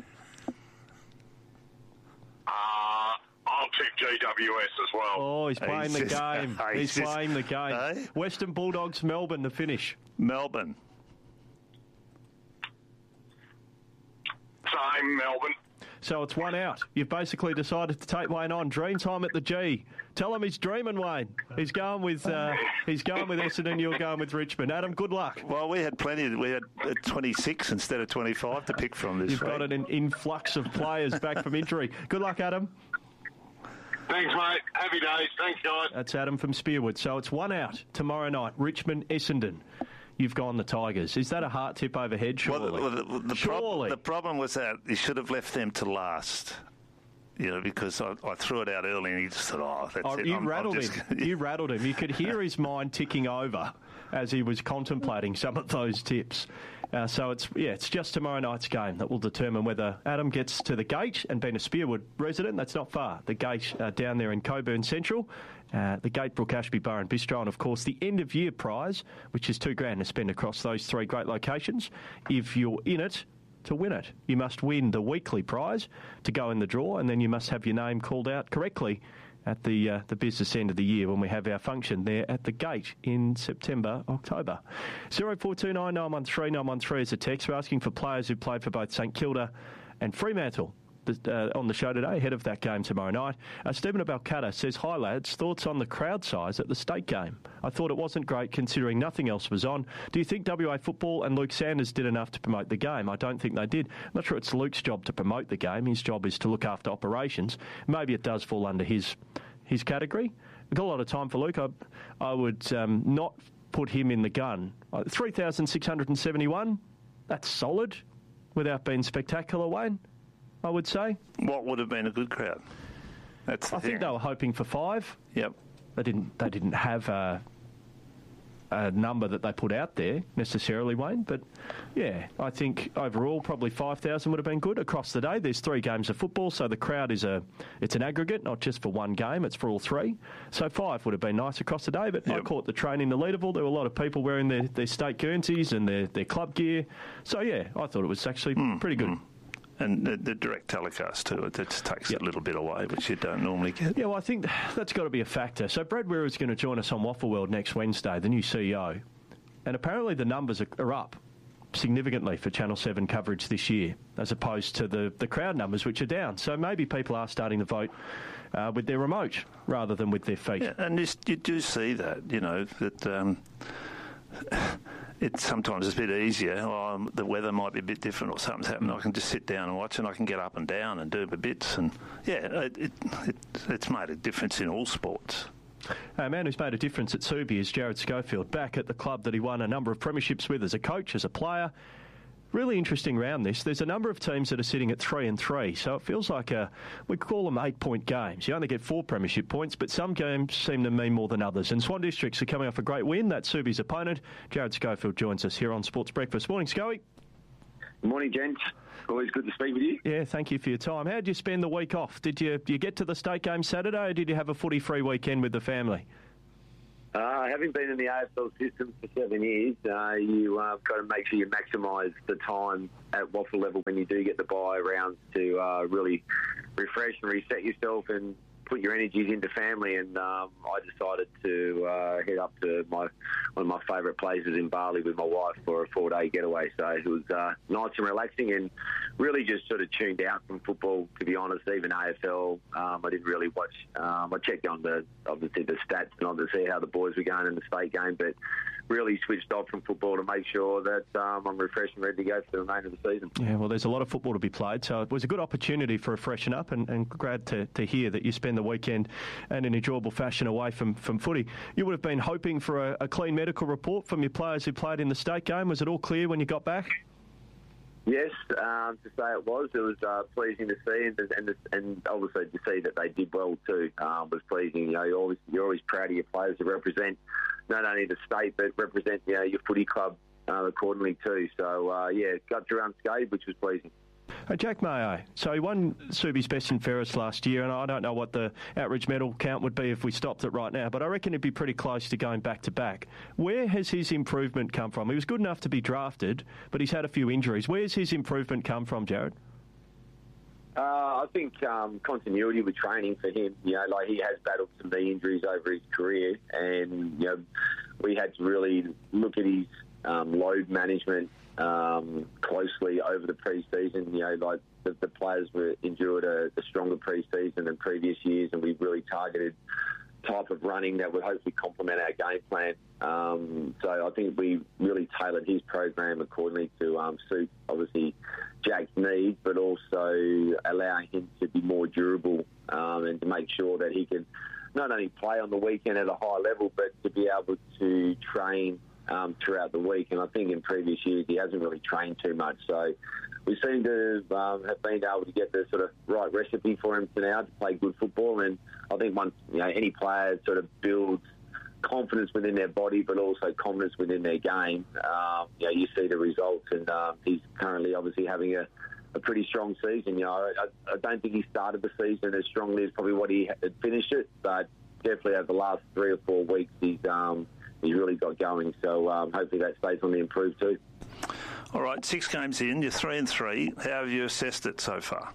I'll tip GWS as well. he's playing the game. He's playing the game. Hey? Western Bulldogs, Melbourne, the finish. Melbourne. Same, Melbourne. So it's one out. You've basically decided to take Wayne on. Dream time at the G. Tell him he's dreaming, Wayne. He's going with Essendon. You're going with Richmond. Adam, good luck. Well, we had plenty. We had 26 instead of 25 to pick from this You've week. got an influx of players back from injury. Good luck, Adam. Thanks, mate. Happy days. Thanks, guys. That's Adam from Spearwood. So it's one out tomorrow night. Richmond, Essendon. You've gone the Tigers. Is that a heart tip overhead, surely? Well, the problem was that he should have left them to last. You know, because I threw it out early and he just thought, that's it. You rattled him. You rattled him. You could hear his mind ticking over as he was contemplating some of those tips. So it's just tomorrow night's game that will determine whether Adam gets to the Gate, and being a Spearwood resident, that's not far. The Gate down there in Coburn Central, the Gate, Brook, Ashby, Burr and Bistro, and of course the end of year prize, which is $2,000 to spend across those 3 great locations. If you're in it to win it, you must win the weekly prize to go in the draw, and then you must have your name called out correctly at the business end of the year when we have our function there at the Gate in September, October. 0429 913 913 is a text. We're asking for players who played for both St Kilda and Fremantle on the show today, ahead of that game tomorrow night. Stephen of Balcatta says, hi lads, thoughts on the crowd size at the state game? I thought it wasn't great considering nothing else was on. Do you think WA Football and Luke Sanders did enough to promote the game? I don't think they did. I'm not sure it's Luke's job to promote the game. His job is to look after operations. Maybe it does fall under his category. We've got a lot of time for Luke. I would not put him in the gun. 3,671, that's solid without being spectacular, Wayne, I would say. What would have been a good crowd? That's the I thing. think they were hoping for 5. Yep. They didn't have a number that they put out there necessarily, Wayne. But yeah, I think overall probably 5,000 would have been good across the day. There's 3 games of football, so the crowd it's an aggregate, not just for one game. It's for all 3. So 5 would have been nice across the day. But I caught the train in the Leederville. There were a lot of people wearing their state Guernseys and their club gear. So yeah, I thought it was actually pretty good. And the direct telecast too, it just takes a little bit away, which you don't normally get. Yeah, well, I think that's got to be a factor. So Brad Wera is going to join us on Waffle World next Wednesday, the new CEO. And apparently the numbers are up significantly for Channel 7 coverage this year, as opposed to the crowd numbers, which are down. So maybe people are starting to vote with their remote rather than with their feet. Yeah, and you do see that, you know, that... It's sometimes a bit easier. The weather might be a bit different or something's happened. I can just sit down and watch, and I can get up and down and do my bits. And yeah, it's made a difference in all sports. A man who's made a difference at Subi is Jared Schofield, back at the club that he won a number of premierships with as a coach, as a player. Really interesting round this. There's a number of teams that are sitting at 3-3, so it feels like we call them 8-point games. You only get 4 premiership points, but some games seem to mean more than others. And Swan Districts are coming off a great win. That's Subi's opponent. Jared Schofield joins us here on Sports Breakfast. Morning, Scoey. Morning, gents. Always good to speak with you. Yeah, thank you for your time. How did you spend the week off? Did you get to the state game Saturday, or did you have a footy-free weekend with the family? Having been in the AFL system for 7 years, you've got to make sure you maximise the time at WAFL level when you do get the bye rounds to really refresh and reset yourself and put your energies into family. And I decided to head up to one of my favourite places in Bali with my wife for a 4-day getaway. So it was nice and relaxing, and really just sort of tuned out from football, to be honest. Even AFL, I didn't really watch. I checked on obviously the stats and on to see how the boys were going in the state game, but really switched off from football to make sure that I'm refreshed and ready to go for the remainder of the season. Yeah, well, there's a lot of football to be played, so it was a good opportunity for a freshen up, and glad to hear that you spend the weekend in an enjoyable fashion away from footy. You would have been hoping for a clean medical report from your players who played in the state game. Was it all clear when you got back? Yes, to say it was pleasing to see, and obviously to see that they did well too was pleasing. You know, you're always proud of your players to represent not only the state but represent your footy club accordingly too. So got through unscathed, which was pleasing. Jack Mayo, so he won Subi's Best and Fairest last year, and I don't know what the average medal count would be if we stopped it right now, but I reckon it'd be pretty close to going back to back. Where has his improvement come from? He was good enough to be drafted, but he's had a few injuries. Where's his improvement come from, Jared? I think continuity with training for him. You know, like he has battled some knee injuries over his career, and you know, we had to really look at his load management closely over the pre-season. You know, like the players endured a stronger pre-season than previous years, and we've really targeted type of running that would hopefully complement our game plan. So I think we really tailored his program accordingly to suit, obviously, Jack's needs, but also allow him to be more durable and to make sure that he can not only play on the weekend at a high level, but to be able to train throughout the week. And I think in previous years he hasn't really trained too much. So we seem to have been able to get the sort of right recipe for him now to play good football. And I think once any player sort of builds confidence within their body, but also confidence within their game, you see the results. And he's currently obviously having a pretty strong season. You know, I don't think he started the season as strongly as probably what he had finished it, but definitely over the last 3 or 4 weeks he's really got going. So hopefully that stays on the improve too. All right, 6 games in, you're 3-3. How have you assessed it so far?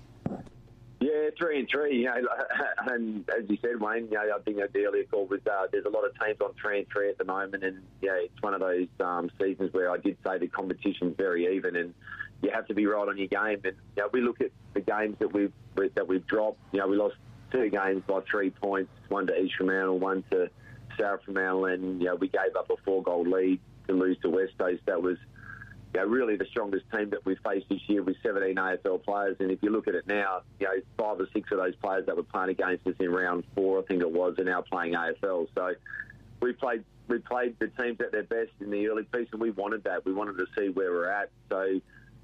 Yeah, 3-3. You know, and as you said, Wayne, you know, I think the earlier call was there's a lot of teams on 3-3 at the moment, and it's one of those seasons where I did say the competition's very even, and you have to be right on your game. And we look at the games that we've dropped. You know, we lost 2 games by 3 points, one to East Fremantle, one to South Fremantle, and we gave up a 4-goal lead to lose to West Coast. That was really the strongest team that we've faced this year with 17 AFL players. And if you look at it now, 5 or 6 of those players that were playing against us in round 4, I think it was, are now playing AFL. So we played the teams at their best in the early piece, and we wanted that. We wanted to see where we're at. So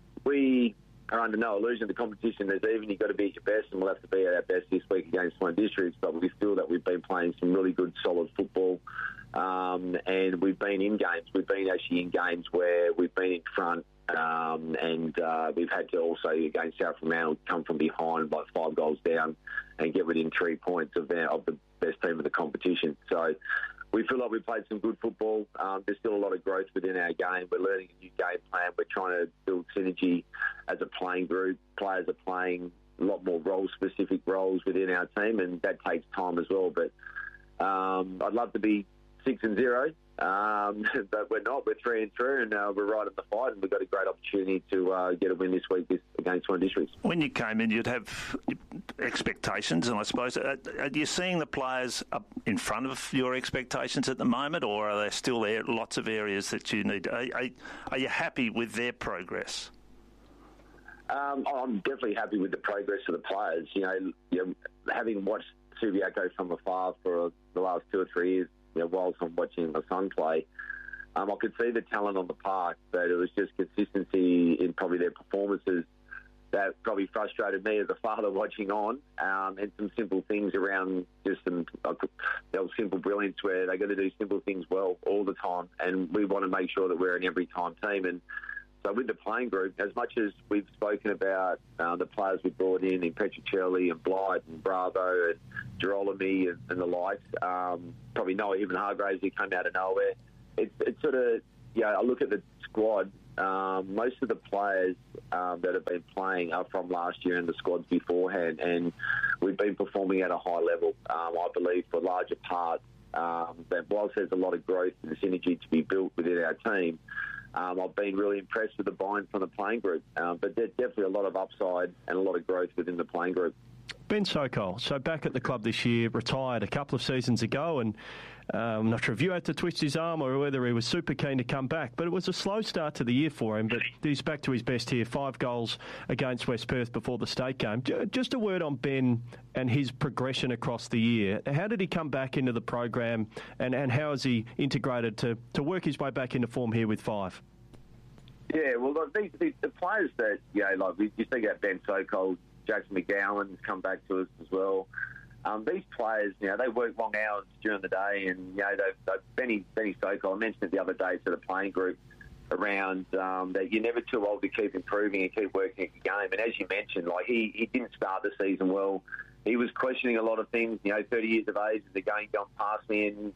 we are under no illusion the competition is even. You've got to be at your best, and we'll have to be at our best this week against Swan Districts. But we feel that we've been playing some really good, solid football. And we've been in games. We've been actually in games where we've been in front, and we've had to also, against South Fremantle, come from behind like 5 goals down and get within 3 points of the best team of the competition. So we feel like we've played some good football. There's still a lot of growth within our game. We're learning a new game plan. We're trying to build synergy as a playing group. Players are playing a lot more role-specific roles within our team, and that takes time as well. But I'd love to be 6-0, but we're not. We're 3-3, and we're right in the fight, and we've got a great opportunity to get a win this week against Swan Districts. When you came in, you'd have expectations, and I suppose, are you seeing the players up in front of your expectations at the moment, or are there still lots of areas that you need? Are you happy with their progress? I'm definitely happy with the progress of the players. Having watched Subiaco from afar for the last 2 or 3 years, whilst I'm watching my son play, I could see the talent on the park, but it was just consistency in probably their performances that probably frustrated me as a father watching on, and some simple things around just some simple brilliance where they got to do simple things well all the time, and we want to make sure that we're an every-time team. And so with the playing group, as much as we've spoken about the players we brought in Petruccelli and Blight and Bravo and Girolami and the likes, probably Noah even Hargraves, who came out of nowhere, it's sort of, I look at the squad, most of the players that have been playing are from last year and the squads beforehand, and we've been performing at a high level, I believe, for larger parts. That whilst there's a lot of growth and synergy to be built within our team, I've been really impressed with the buy-in from the playing group. But there's definitely a lot of upside and a lot of growth within the playing group. Ben Sokol, so back at the club this year, retired a couple of seasons ago, and I'm not sure if you had to twist his arm or whether he was super keen to come back, but it was a slow start to the year for him, but he's back to his best here, 5 goals against West Perth before the state game. Just a word on Ben and his progression across the year. How did he come back into the program, and how has he integrated to work his way back into form here with 5? Yeah, well, the players that, like we think about Ben Sokol, Jackson McGowan's come back to us as well. These players, they work long hours during the day, and Benny Sokol, I mentioned it the other day to the playing group around that you're never too old to keep improving and keep working at your game. And as you mentioned, like he didn't start the season well. He was questioning a lot of things. 30 years of age, is the game gone past me? And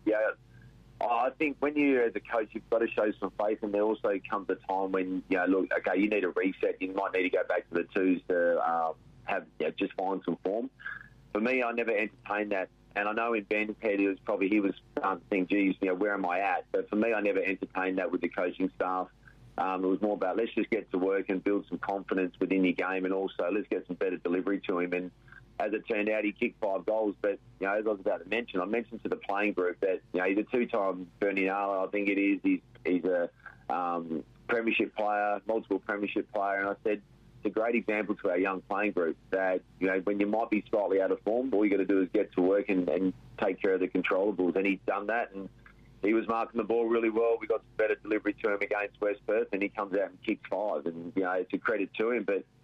I think when you, as a coach, you've got to show some faith, and there also comes a time when look, okay, you need a reset. You might need to go back to the twos to just find some form. For me, I never entertained that. And I know in Ben's head, he was thinking, geez, where am I at? But for me, I never entertained that with the coaching staff. It was more about, let's just get to work and build some confidence within your game, and also let's get some better delivery to him. And as it turned out, he kicked 5 goals. But, as I was about to mention, I mentioned to the playing group that, he's a 2-time Bernie Nala, I think it is. He's a premiership player, multiple premiership player. And I said, it's a great example to our young playing group that, when you might be slightly out of form, all you got to do is get to work and take care of the controllables. And he's done that, and he was marking the ball really well. We got some better delivery to him against West Perth, and he comes out and kicks 5. And, it's a credit to him. But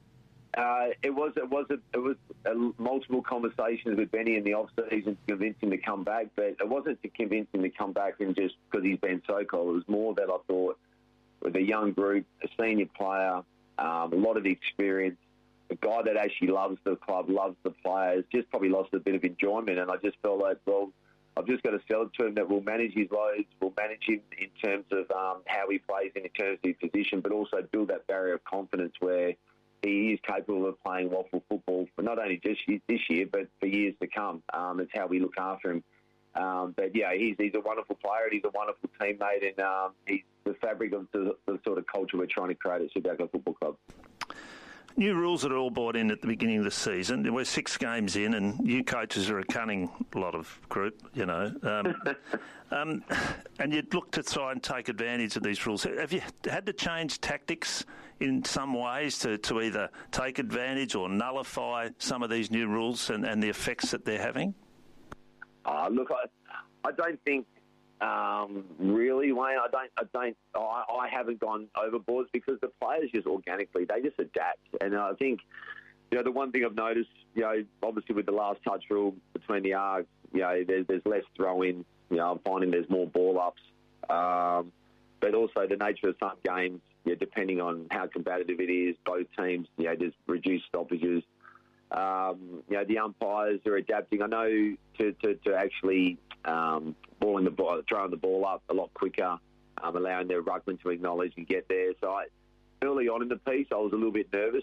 it was multiple conversations with Benny in the off-season to convince him to come back. But it wasn't to convince him to come back and just because he's Ben Sokol. It was more that I thought with a young group, a senior player, a lot of experience, a guy that actually loves the club, loves the players, just probably lost a bit of enjoyment. And I just felt like, well, I've just got to sell it to him that we'll manage his loads, we'll manage him in terms of how he plays in terms of his position, but also build that barrier of confidence where he is capable of playing waffle football for not only just this year, but for years to come. It's how we look after him. But, he's a wonderful player, and he's a wonderful teammate, and he's the fabric of the sort of culture we're trying to create at Subiaco Football Club. New rules that are all brought in at the beginning of the season. We're 6 games in, and you coaches are a cunning lot of group, and you'd look to try and take advantage of these rules. Have you had to change tactics in some ways to either take advantage or nullify some of these new rules and the effects that they're having? Look, I don't think really, Wayne. I haven't gone overboard because the players just organically they just adapt, and I think the one thing I've noticed, obviously with the last touch rule between the arcs, there's less throw-ins. I'm finding there's more ball ups, but also the nature of some games, depending on how competitive it is, both teams, there's reduced stoppages. The umpires are adapting. I know to actually throwing the ball up a lot quicker, allowing their ruckman to acknowledge and get there. So early on in the piece, I was a little bit nervous.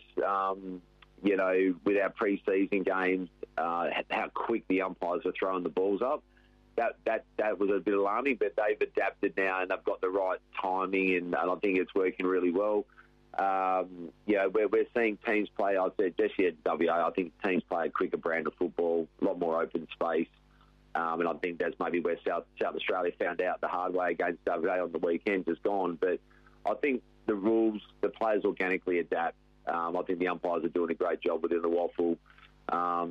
With our pre-season games, how quick the umpires were throwing the balls up. That was a bit alarming, but they've adapted now and they've got the right timing, and I think it's working really well. We're seeing teams play, I said, just here at WA, I think teams play a quicker brand of football, a lot more open space. And I think that's maybe where South Australia found out the hard way against WA on the weekend, just gone. But I think the rules, the players organically adapt. I think the umpires are doing a great job within the waffle.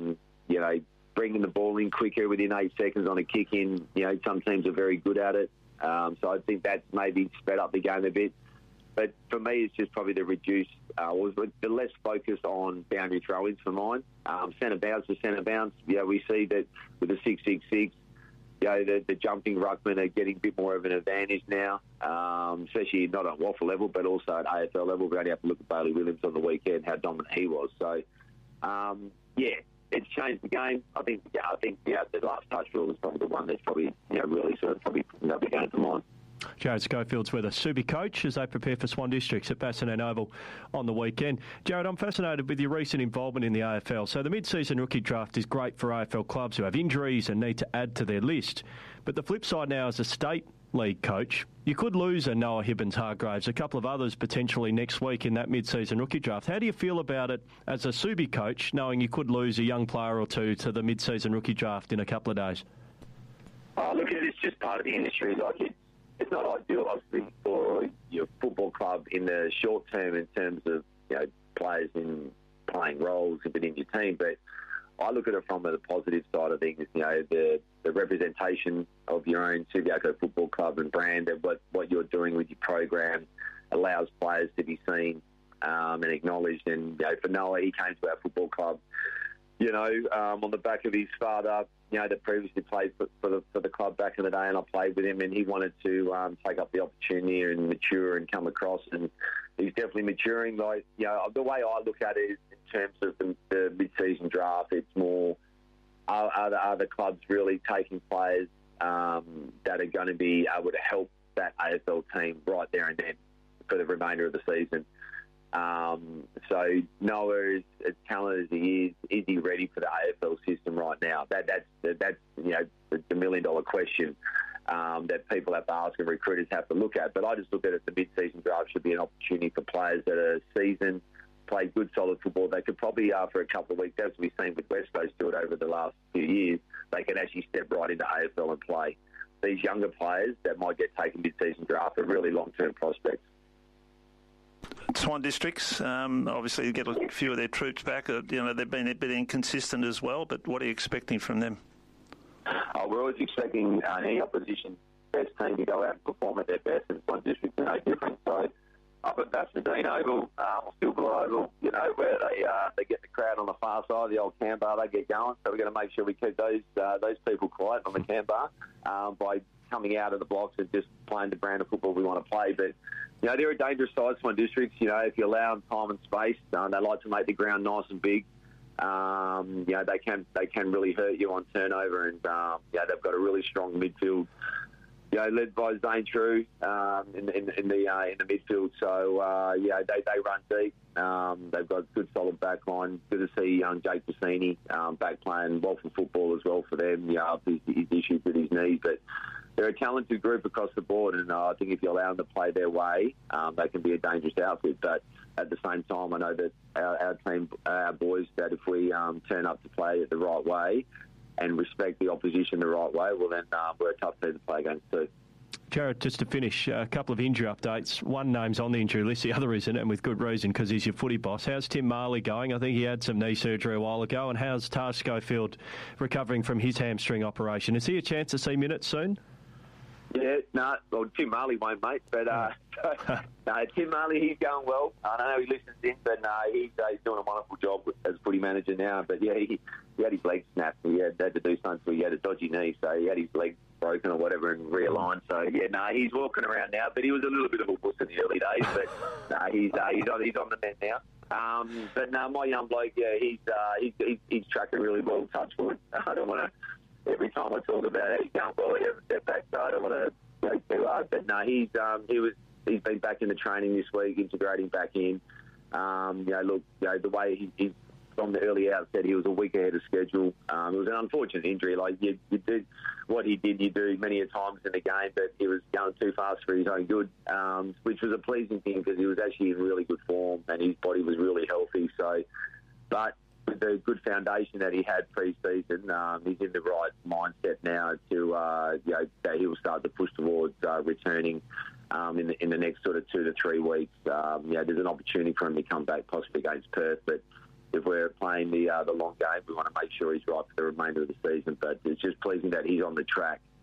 Bringing the ball in quicker within 8 seconds on a kick in. Some teams are very good at it. So I think that's maybe sped up the game a bit. But for me, it's just probably the reduced, the less focus on boundary throw-ins for mine. Centre bounce to centre bounce. We see that with the 666, the jumping ruckmen are getting a bit more of an advantage now, especially not at WAFL level, but also at AFL level. We only have to look at Bailey Williams on the weekend, how dominant he was. So, it's changed the game. I think the last touch rule is probably the one that's probably really sort of probably began to mind. Jared Schofield's with us, Subi coach, as they prepare for Swan Districts at Bassendean Oval on the weekend. Jared, I'm fascinated with your recent involvement in the AFL. So the mid-season rookie draft is great for AFL clubs who have injuries and need to add to their list. But the flip side now, as a state league coach, you could lose a Noah Hibbins-Hargraves, a couple of others potentially next week in that mid-season rookie draft. How do you feel about it as a Subi coach, knowing you could lose a young player or two to the mid-season rookie draft in a couple of days? Oh, look, it's just part of the industry. It's not ideal, obviously, for your football club in the short term in terms of players in playing roles within your team. But I look at it from the positive side of things. The representation of your own Subiaco Football Club and brand, and what you're doing with your program allows players to be seen and acknowledged. And for Noah, he came to our football club, on the back of his father, that previously played for the club back in the day, and I played with him, and he wanted to take up the opportunity and mature and come across, and he's definitely maturing. The way I look at it is in terms of the mid-season draft, it's more, are the clubs really taking players that are going to be able to help that AFL team right there and then for the remainder of the season. So Noah, as talented as he is he ready for the AFL system right now? That's the $1 million question that people have to ask and recruiters have to look at. But I just look at it, the mid-season draft should be an opportunity for players that are seasoned, play good, solid football. They could probably, after a couple of weeks, as we've seen with West Coast do it over the last few years, they can actually step right into AFL and play. These younger players that might get taken mid-season draft are really long-term prospects. Swan Districts, obviously you get a few of their troops back. They've been a bit inconsistent as well, but what are you expecting from them? We're always expecting any opposition best team to go out and perform at their best, and Swan Districts are no different. So up at Bassendean Oval, or Stillwell Oval, where they get the crowd on the far side, the old can bar, they get going. So we're going to make sure we keep those people quiet on the can bar by coming out of the blocks and just playing the brand of football we want to play. But they're a dangerous side, Swan Districts. If you allow them time and space, they like to make the ground nice and big. They can really hurt you on turnover, and they've got a really strong midfield. Led by Zane True in the midfield. So they run deep. They've got a good solid back line. Good to see Jake Bassini back playing WAFL football as well for them. His issues with his knee, but they're a talented group across the board, and I think if you allow them to play their way, they can be a dangerous outfit. But at the same time, I know that our team, our boys, that if we turn up to play it the right way and respect the opposition the right way, well then we're a tough team to play against too. Jared, just to finish, a couple of injury updates. One name's on the injury list, the other isn't, and with good reason because he's your footy boss. How's Tim Marley going? I think he had some knee surgery a while ago. And how's Taj Schofield recovering from his hamstring operation? Is he a chance to see minutes soon? Yeah, well, Tim Marley won't, mate. But Tim Marley, he's going well. I don't know he listens in, but he's doing a wonderful job as footy manager now. But yeah, he had his leg snapped. He had to do something, so he had a dodgy knee, so he had his leg broken or whatever and realigned. So yeah, he's walking around now. But he was a little bit of a wuss in the early days. But he's on the mend now. But my young bloke, he's tracking really well. Touch wood. I don't want to. Every time I talk about it, he's going well. He has a step back, so I don't want to go too hard. But no, he's been back in the training this week, integrating back in. The way he's from the early outset, he was a week ahead of schedule. It was an unfortunate injury. Like you did what he did, you do many a times in the game, but he was going too fast for his own good, which was a pleasing thing because he was actually in really good form and his body was really healthy. So, but with the good foundation that he had pre-season, he's in the right mindset now to that he will start to push towards returning in the next sort of 2 to 3 weeks. There's an opportunity for him to come back possibly against Perth, but if we're playing the long game, we want to make sure he's right for the remainder of the season. But it's just pleasing that he's on the track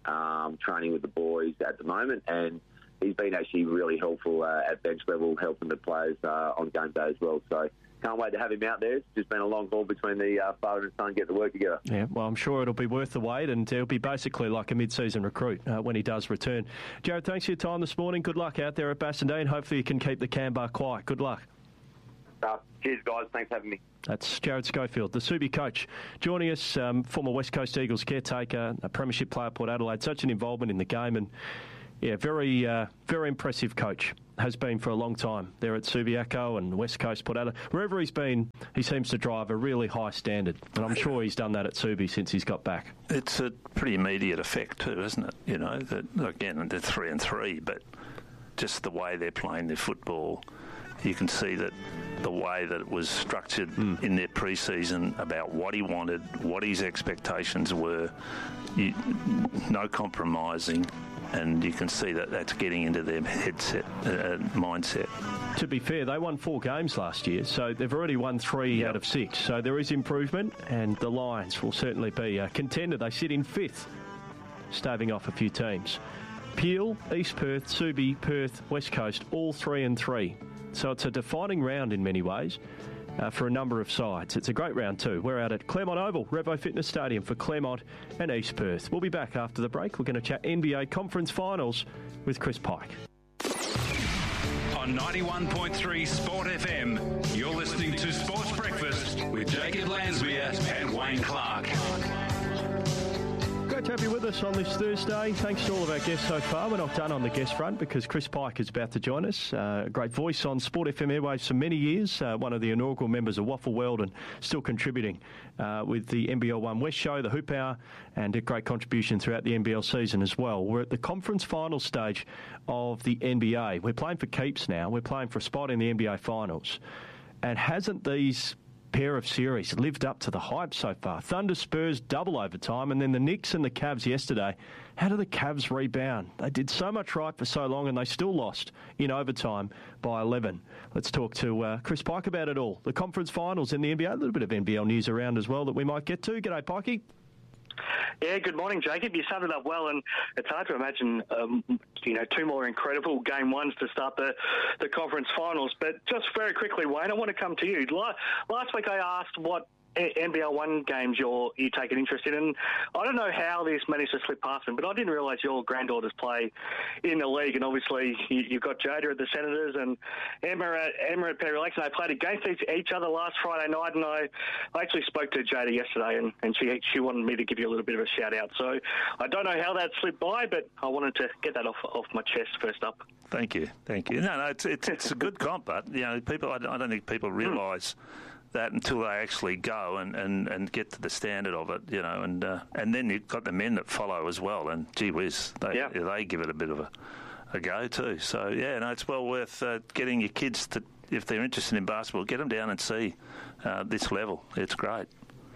training with the boys at the moment, and he's been actually really helpful at bench level, helping the players on game day as well. So can't wait to have him out there. It's just been a long haul between the father and son getting to work together. Yeah, well, I'm sure it'll be worth the wait, and he'll be basically like a mid-season recruit when he does return. Jared, thanks for your time this morning. Good luck out there at Bassendean. Hopefully you can keep the Canberra quiet. Good luck. Cheers, guys. Thanks for having me. That's Jared Schofield, the Subi coach, joining us, former West Coast Eagles caretaker, a premiership player at Port Adelaide, such an involvement in the game, and yeah, very impressive coach. Has been for a long time there at Subiaco and West Coast Port Adelaide. Wherever he's been, he seems to drive a really high standard, and I'm sure he's done that at Subi since he's got back. It's a pretty immediate effect too, isn't it? You know, that again, they're 3-3, but just the way they're playing their football, you can see that the way that it was structured in their pre-season about what he wanted, what his expectations were, no compromising. And you can see that that's getting into their mindset. To be fair, they won 4 games last year, so they've already won 3 out of 6. So there is improvement, and the Lions will certainly be a contender. They sit in 5th, staving off a few teams. Peel, East Perth, Subi, Perth, West Coast, all 3-3. So it's a defining round in many ways. For a number of sides. It's a great round too. We're out at Claremont Oval, Revo Fitness Stadium for Claremont and East Perth. We'll be back after the break. We're going to chat NBA Conference Finals with Chris Pike. On 91.3 Sport FM, you're listening to Sports Breakfast with Jacob Lansbury and Wayne Clark. Great to have you with us on this Thursday. Thanks to all of our guests so far. We're not done on the guest front because Chris Pike is about to join us. A great voice on Sport FM airwaves for many years. One of the inaugural members of Waffle World and still contributing with the NBL One West show, the Hoop Hour, and a great contribution throughout the NBL season as well. We're at the conference final stage of the NBA. We're playing for keeps now. We're playing for a spot in the NBA finals. And hasn't these pair of series lived up to the hype so far? Thunder Spurs double overtime, and then the Knicks and the Cavs yesterday. How do the Cavs rebound? They did so much right for so long, and they still lost in overtime by 11. Let's talk to Chris Pike about it all. The conference finals in the NBA, a little bit of NBL news around as well that we might get to. G'day, Pikey. Yeah, good morning, Jacob. You summed it up well, and it's hard to imagine, 2 more incredible game ones to start the conference finals. But just very quickly, Wayne, I want to come to you. Last week I asked what NBL One games you take an interest in, and I don't know how this managed to slip past them, but I didn't realise your granddaughters play in the league, and obviously you've got Jada at the Senators and Emma at Perry Lakes, and they played against each other last Friday night, and I actually spoke to Jada yesterday, and she wanted me to give you a little bit of a shout out. So I don't know how that slipped by, but I wanted to get that off my chest first up. Thank you. No, it's a good comp, but people. I don't think people realise that until they actually go and get to the standard of it, and then you've got the men that follow as well, and gee whiz, they give it a bit of a go too. So it's well worth getting your kids to, if they're interested in basketball, get them down and see this level. It's great.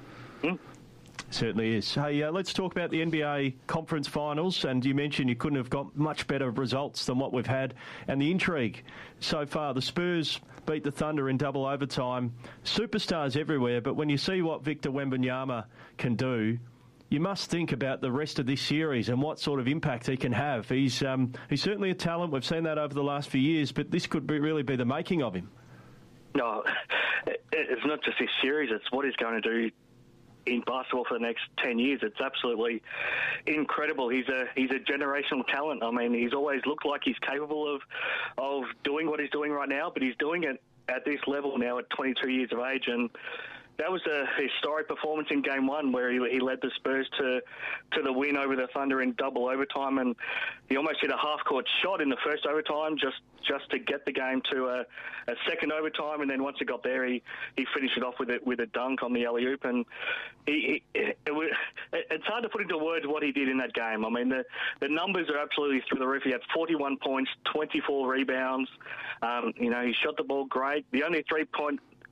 Certainly is. Hey, let's talk about the NBA Conference Finals, and you mentioned you couldn't have got much better results than what we've had, and the intrigue so far. The Spurs beat the Thunder in double overtime. Superstars everywhere, but when you see what Victor Wembanyama can do, you must think about the rest of this series and what sort of impact he can have. He's certainly a talent. We've seen that over the last few years, but this could really be the making of him. No, it's not just this series, it's what he's going to do in basketball for the next 10 years. It's absolutely incredible. He's a generational talent. I mean, he's always looked like he's capable of doing what he's doing right now, but he's doing it at this level now at 22 years of age, and that was a historic performance in Game 1 where he led the Spurs to the win over the Thunder in double overtime, and he almost hit a half-court shot in the first overtime just to get the game to a second overtime, and then once it got there, he finished it off with a dunk on the alley-oop, and it's hard to put into words what he did in that game. I mean, the numbers are absolutely through the roof. He had 41 points, 24 rebounds. He shot the ball great. The only three-point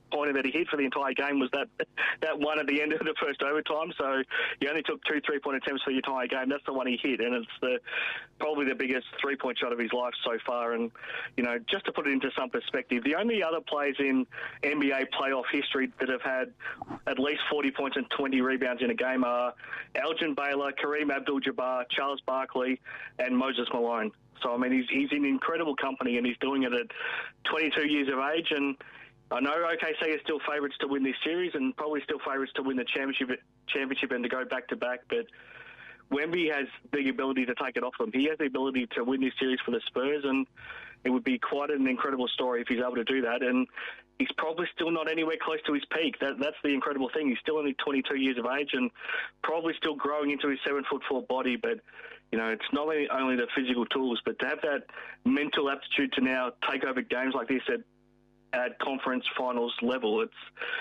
pointer that he hit for the entire game was that one at the end of the first overtime. So he only took 2 3-point attempts for the entire game. That's the one he hit, and it's probably the biggest 3-point shot of his life so far. And, just to put it into some perspective, the only other players in NBA playoff history that have had at least 40 points and 20 rebounds in a game are Elgin Baylor, Kareem Abdul-Jabbar, Charles Barkley, and Moses Malone. So, I mean, he's in incredible company, and he's doing it at 22 years of age. And I know OKC are still favourites to win this series and probably still favourites to win the championship and to go back-to-back. But Wemby has the ability to take it off them. He has the ability to win this series for the Spurs, and it would be quite an incredible story if he's able to do that. And he's probably still not anywhere close to his peak. That's the incredible thing. He's still only 22 years of age and probably still growing into his 7'4" body. But, it's not only the physical tools, but to have that mental aptitude to now take over games like this at conference finals level, it's